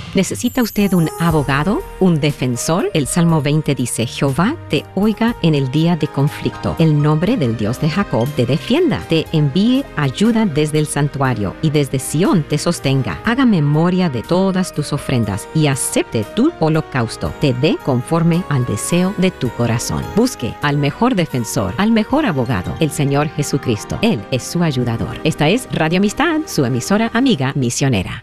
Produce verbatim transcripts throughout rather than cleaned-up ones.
¿Necesita usted un abogado, un defensor? El Salmo veinte dice, Jehová te oiga en el día de conflicto. El nombre del Dios de Jacob te defienda. Te envíe ayuda desde el santuario y desde Sión te sostenga. Haga memoria de todas tus ofrendas y acepte tu holocausto. Te dé conforme al deseo de tu corazón. Busque al mejor defensor, al mejor abogado, el Señor Jesucristo. Él es su ayudador. Esta es Radio Amistad, su emisora amiga misionera.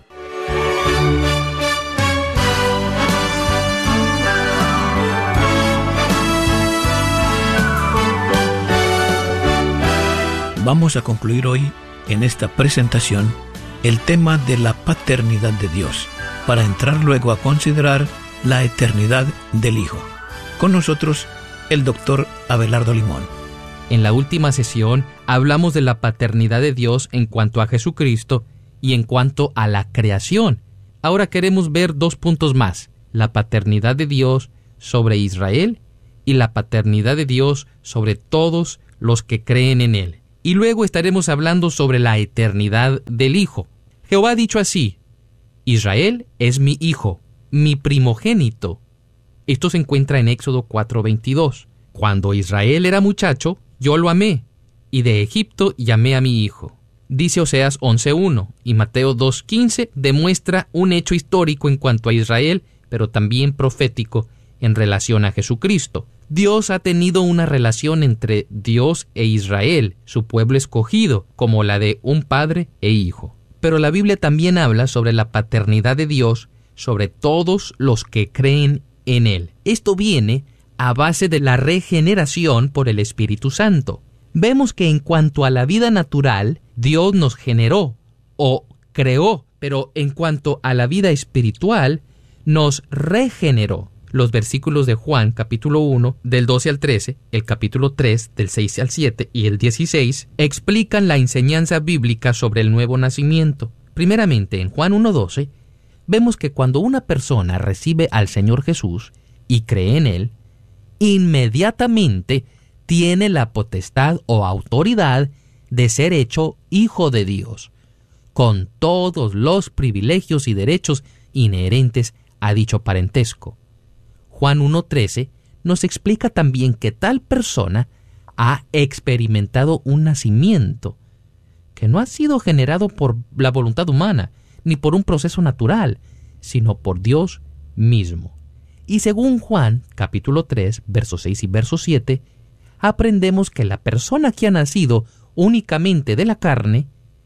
Vamos a concluir hoy, en esta presentación, el tema de la paternidad de Dios, para entrar luego a considerar la eternidad del Hijo. Con nosotros, el doctor Abelardo Limón. En la última sesión hablamos de la paternidad de Dios en cuanto a Jesucristo y en cuanto a la creación. Ahora queremos ver dos puntos más: la paternidad de Dios sobre Israel y la paternidad de Dios sobre todos los que creen en Él. Y luego estaremos hablando sobre la eternidad del Hijo. Jehová ha dicho así: Israel es mi hijo, mi primogénito. Esto se encuentra en Éxodo cuatro veintidós. Cuando Israel era muchacho, yo lo amé, y de Egipto llamé a mi hijo. Dice Oseas once uno, y Mateo dos quince demuestra un hecho histórico en cuanto a Israel, pero también profético en relación a Jesucristo. Dios ha tenido una relación entre Dios e Israel, su pueblo escogido, como la de un padre e hijo. Pero la Biblia también habla sobre la paternidad de Dios sobre todos los que creen en Él. Esto viene a base de la regeneración por el Espíritu Santo. Vemos que en cuanto a la vida natural, Dios nos generó o creó, pero en cuanto a la vida espiritual, nos regeneró. Los versículos de Juan, capítulo uno, del doce al trece, el capítulo tres, del seis al siete y el dieciséis, explican la enseñanza bíblica sobre el nuevo nacimiento. Primeramente, en Juan uno doce, vemos que cuando una persona recibe al Señor Jesús y cree en Él, inmediatamente tiene la potestad o autoridad de ser hecho hijo de Dios, con todos los privilegios y derechos inherentes a dicho parentesco. Juan uno trece nos explica también que tal persona ha experimentado un nacimiento que no ha sido generado por la voluntad humana, ni por un proceso natural, sino por Dios mismo. Y según Juan, capítulo tres, versos seis y verso siete, aprendemos que la persona que ha nacido únicamente de la carne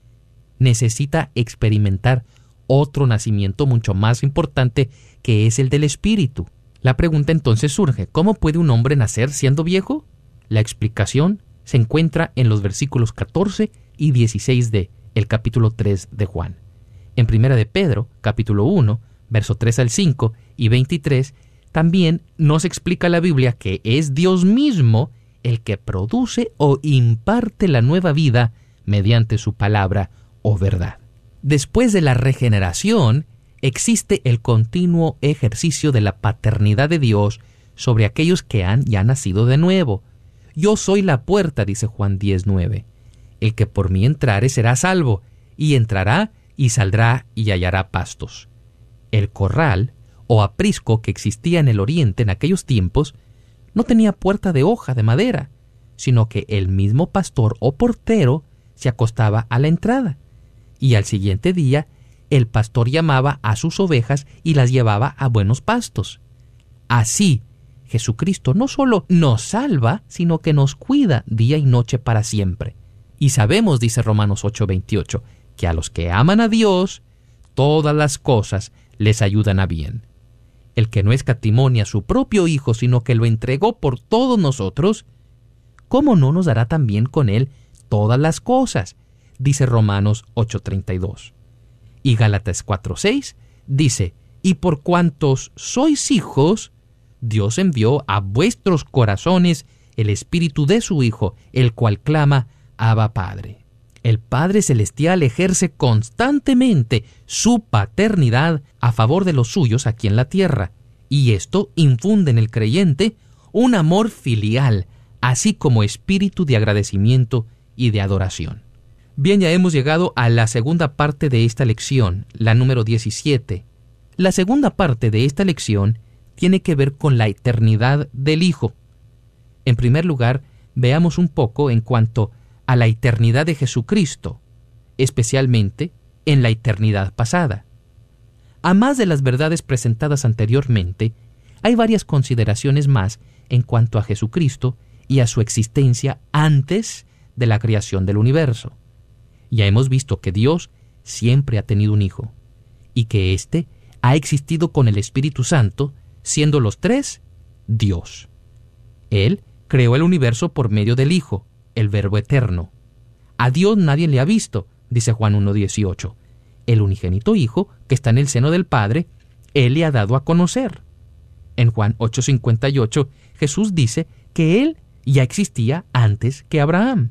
necesita experimentar otro nacimiento mucho más importante, que es el del Espíritu. La pregunta entonces surge: ¿cómo puede un hombre nacer siendo viejo? La explicación se encuentra en los versículos catorce y dieciséis de el capítulo tres de Juan. En Primera de Pedro, capítulo uno, verso tres al cinco y veintitrés, también nos explica la Biblia que es Dios mismo el que produce o imparte la nueva vida mediante su palabra o verdad. Después de la regeneración, existe el continuo ejercicio de la paternidad de Dios sobre aquellos que han ya nacido de nuevo. Yo soy la puerta, dice Juan diez nueve. El que por mí entrare será salvo, y entrará y saldrá y hallará pastos. El corral o aprisco que existía en el oriente en aquellos tiempos no tenía puerta de hoja de madera, sino que el mismo pastor o portero se acostaba a la entrada, y al siguiente día el pastor llamaba a sus ovejas y las llevaba a buenos pastos. Así, Jesucristo no solo nos salva, sino que nos cuida día y noche para siempre. Y sabemos, dice Romanos ocho veintiocho, que a los que aman a Dios, todas las cosas les ayudan a bien. El que no escatimó ni a su propio Hijo, sino que lo entregó por todos nosotros, ¿cómo no nos dará también con Él todas las cosas? Dice Romanos ocho treinta y dos. Y Gálatas cuatro seis dice: y por cuantos sois hijos, Dios envió a vuestros corazones el Espíritu de su Hijo, el cual clama: Abba Padre. El Padre Celestial ejerce constantemente su paternidad a favor de los suyos aquí en la tierra, y esto infunde en el creyente un amor filial, así como espíritu de agradecimiento y de adoración. Bien, ya hemos llegado a la segunda parte de esta lección, la número diecisiete, La segunda parte de esta lección tiene que ver con la eternidad del Hijo. En primer lugar, veamos un poco en cuanto a la eternidad de Jesucristo, especialmente en la eternidad pasada. A más de las verdades presentadas anteriormente, hay varias consideraciones más en cuanto a Jesucristo y a su existencia antes de la creación del universo. Ya hemos visto que Dios siempre ha tenido un Hijo, y que éste ha existido con el Espíritu Santo, siendo los tres Dios. Él creó el universo por medio del Hijo, el Verbo eterno. A Dios nadie le ha visto, dice Juan uno dieciocho. El unigénito Hijo, que está en el seno del Padre, Él le ha dado a conocer. En Juan ocho cincuenta y ocho, Jesús dice que Él ya existía antes que Abraham.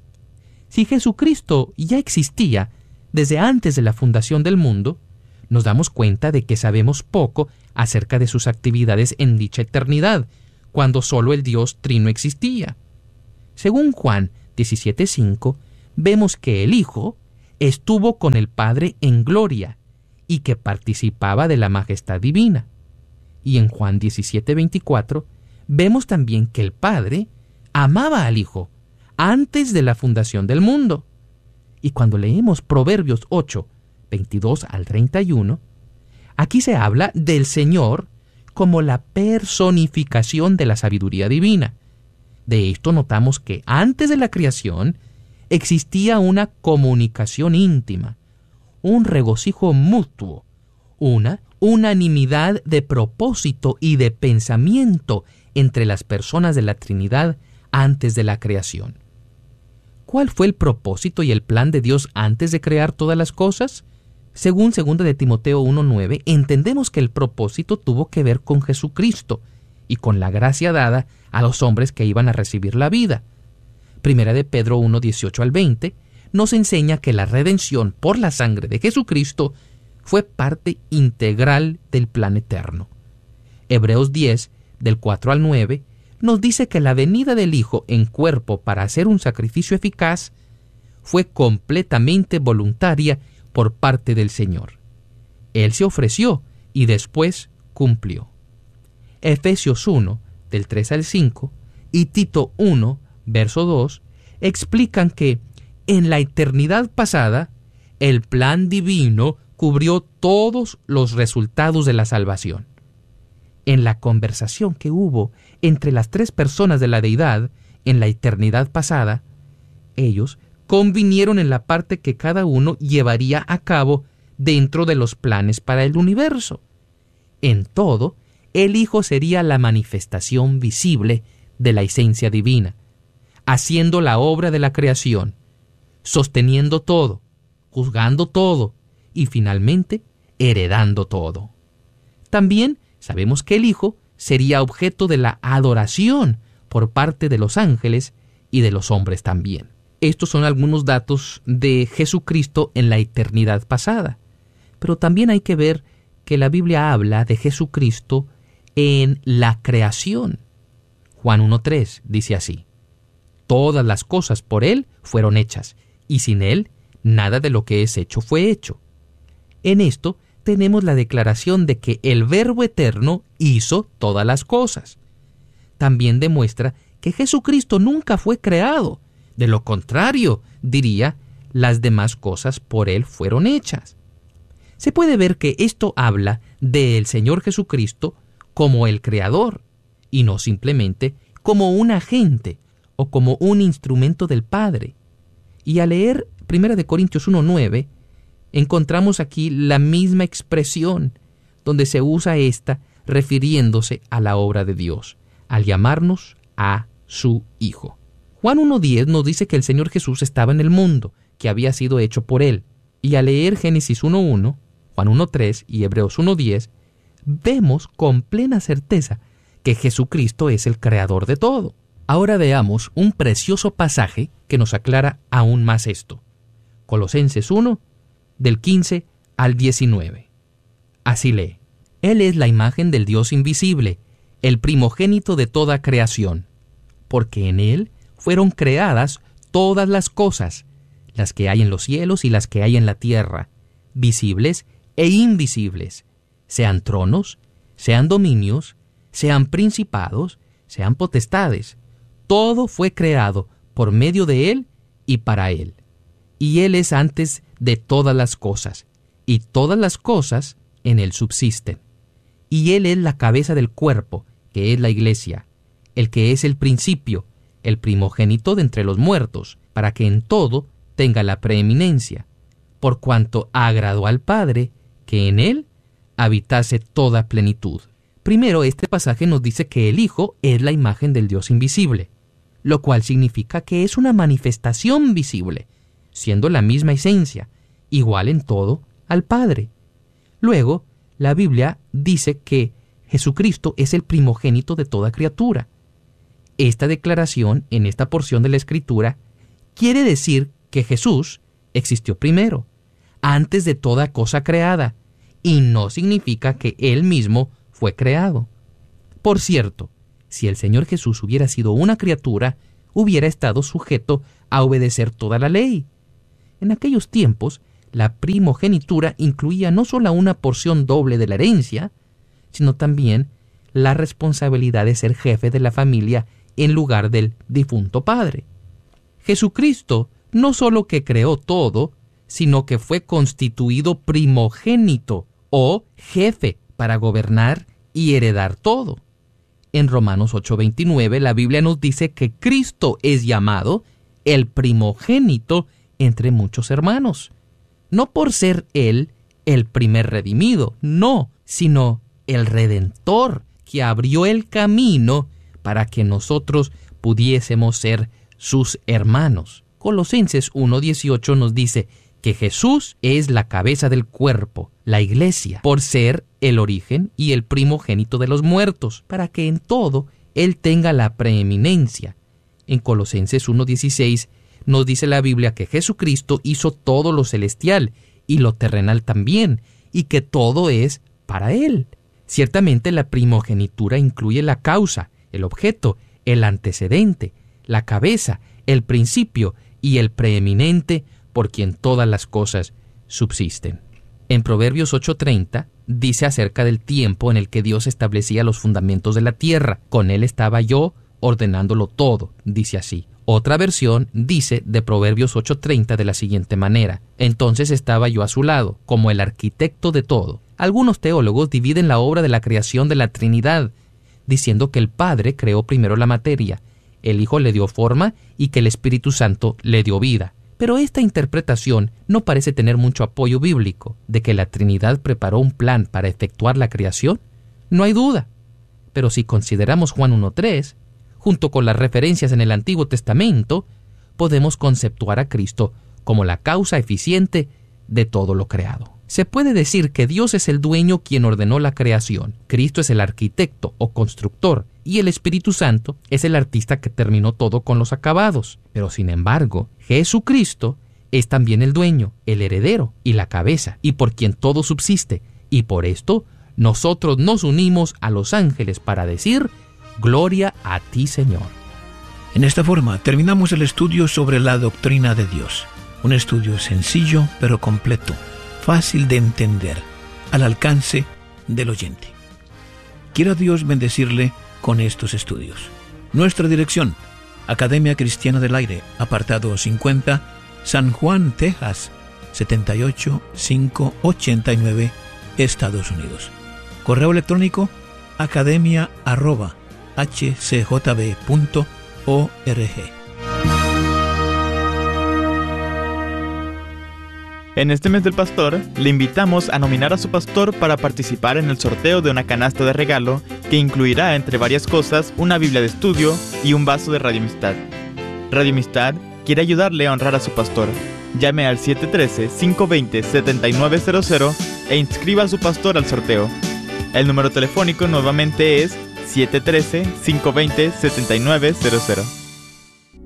Si Jesucristo ya existía desde antes de la fundación del mundo, nos damos cuenta de que sabemos poco acerca de sus actividades en dicha eternidad, cuando solo el Dios Trino existía. Según Juan diecisiete cinco, vemos que el Hijo estuvo con el Padre en gloria y que participaba de la majestad divina. Y en Juan diecisiete veinticuatro vemos también que el Padre amaba al Hijo antes de la fundación del mundo. Y cuando leemos Proverbios ocho, veintidós al treinta y uno, aquí se habla del Señor como la personificación de la sabiduría divina. De esto notamos que antes de la creación existía una comunicación íntima, un regocijo mutuo, una unanimidad de propósito y de pensamiento entre las personas de la Trinidad antes de la creación. ¿Cuál fue el propósito y el plan de Dios antes de crear todas las cosas? Según segunda de Timoteo uno nueve, entendemos que el propósito tuvo que ver con Jesucristo y con la gracia dada a los hombres que iban a recibir la vida. Primera de Pedro uno dieciocho al veinte nos enseña que la redención por la sangre de Jesucristo fue parte integral del plan eterno. Hebreos diez, del cuatro al nueve, nos dice que la venida del Hijo en cuerpo para hacer un sacrificio eficaz fue completamente voluntaria por parte del Señor. Él se ofreció y después cumplió. Efesios uno, del tres al cinco, y Tito uno, verso dos, explican que en la eternidad pasada el plan divino cubrió todos los resultados de la salvación. En la conversación que hubo entre las tres personas de la deidad en la eternidad pasada, ellos convinieron en la parte que cada uno llevaría a cabo dentro de los planes para el universo. En todo, el Hijo sería la manifestación visible de la esencia divina, haciendo la obra de la creación, sosteniendo todo, juzgando todo y finalmente heredando todo. También sabemos que el Hijo sería objeto de la adoración por parte de los ángeles y de los hombres también. Estos son algunos datos de Jesucristo en la eternidad pasada. Pero también hay que ver que la Biblia habla de Jesucristo en la creación. Juan uno tres dice así: todas las cosas por Él fueron hechas, y sin Él nada de lo que es hecho fue hecho. En esto tenemos la declaración de que el Verbo eterno hizo todas las cosas. También demuestra que Jesucristo nunca fue creado. De lo contrario, diría, las demás cosas por Él fueron hechas. Se puede ver que esto habla del Señor Jesucristo como el Creador, y no simplemente como un agente o como un instrumento del Padre. Y al leer primera de Corintios uno nueve, encontramos aquí la misma expresión, donde se usa esta refiriéndose a la obra de Dios, al llamarnos a su Hijo. Juan uno diez nos dice que el Señor Jesús estaba en el mundo, que había sido hecho por Él. Y al leer Génesis uno uno, Juan uno tres y Hebreos uno diez, vemos con plena certeza que Jesucristo es el creador de todo. Ahora veamos un precioso pasaje que nos aclara aún más esto. Colosenses uno, del quince al diecinueve. Así lee: Él es la imagen del Dios invisible, el primogénito de toda creación, porque en Él fueron creadas todas las cosas, las que hay en los cielos y las que hay en la tierra, visibles e invisibles, sean tronos, sean dominios, sean principados, sean potestades. Todo fue creado por medio de Él y para Él. Y Él es antes de todas las cosas, y todas las cosas en Él subsisten. Y Él es la cabeza del cuerpo, que es la iglesia, el que es el principio, el primogénito de entre los muertos, para que en todo tenga la preeminencia, por cuanto agradó al Padre que en Él habitase toda plenitud. Primero, este pasaje nos dice que el Hijo es la imagen del Dios invisible, lo cual significa que es una manifestación visible, siendo la misma esencia, igual en todo al Padre. Luego, la Biblia dice que Jesucristo es el primogénito de toda criatura. Esta declaración en esta porción de la Escritura quiere decir que Jesús existió primero, antes de toda cosa creada, y no significa que Él mismo fue creado. Por cierto, si el Señor Jesús hubiera sido una criatura, hubiera estado sujeto a obedecer toda la ley. En aquellos tiempos, la primogenitura incluía no solo una porción doble de la herencia, sino también la responsabilidad de ser jefe de la familia en lugar del difunto padre. Jesucristo no solo que creó todo, sino que fue constituido primogénito o jefe para gobernar y heredar todo. En Romanos ocho veintinueve la Biblia nos dice que Cristo es llamado el primogénito entre muchos hermanos. No por ser Él el primer redimido, no, sino el Redentor que abrió el camino para que nosotros pudiésemos ser sus hermanos. Colosenses uno dieciocho nos dice que Jesús es la cabeza del cuerpo, la iglesia, por ser el origen y el primogénito de los muertos, para que en todo Él tenga la preeminencia. En Colosenses uno dieciséis nos dice la Biblia que Jesucristo hizo todo lo celestial y lo terrenal también, y que todo es para Él. Ciertamente la primogenitura incluye la causa, el objeto, el antecedente, la cabeza, el principio y el preeminente, por quien todas las cosas subsisten. En Proverbios ocho treinta dice acerca del tiempo en el que Dios establecía los fundamentos de la tierra. Con Él estaba yo ordenándolo todo, dice así. Otra versión dice de Proverbios ocho treinta de la siguiente manera: entonces estaba yo a su lado, como el arquitecto de todo. Algunos teólogos dividen la obra de la creación de la Trinidad, diciendo que el Padre creó primero la materia, el Hijo le dio forma y que el Espíritu Santo le dio vida. Pero esta interpretación no parece tener mucho apoyo bíblico. ¿De que la Trinidad preparó un plan para efectuar la creación? No hay duda. Pero si consideramos Juan uno tres, junto con las referencias en el Antiguo Testamento, podemos conceptuar a Cristo como la causa eficiente de todo lo creado. Se puede decir que Dios es el dueño quien ordenó la creación, Cristo es el arquitecto o constructor, y el Espíritu Santo es el artista que terminó todo con los acabados. Pero sin embargo, Jesucristo es también el dueño, el heredero y la cabeza, y por quien todo subsiste, y por esto nosotros nos unimos a los ángeles para decir: gloria a ti, Señor. En esta forma terminamos el estudio sobre la doctrina de Dios. Un estudio sencillo pero completo, fácil de entender, al alcance del oyente. Quiera Dios bendecirle con estos estudios. Nuestra dirección: Academia Cristiana del Aire, apartado cincuenta, San Juan, Texas, setenta y ocho mil quinientos ochenta y nueve, Estados Unidos. Correo electrónico: academia arroba h c j b punto org. En este mes del pastor, le invitamos a nominar a su pastor para participar en el sorteo de una canasta de regalo que incluirá, entre varias cosas, una Biblia de estudio y un vaso de Radio Amistad. Radio Amistad quiere ayudarle a honrar a su pastor. Llame al siete uno tres, cinco dos cero, siete nueve cero cero e inscriba a su pastor al sorteo. El número telefónico nuevamente es siete uno tres, cinco dos cero, siete nueve cero cero.